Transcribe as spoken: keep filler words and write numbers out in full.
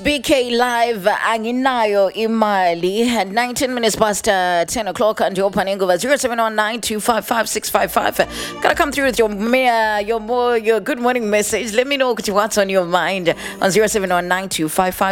B K Live anginayo imali at nineteen minutes past uh, ten o'clock and your paningo zero seven one nine two five five six five five. Gotta come through with your uh, your more your good morning message. Let me know what's on your mind on zero seven one nine two five five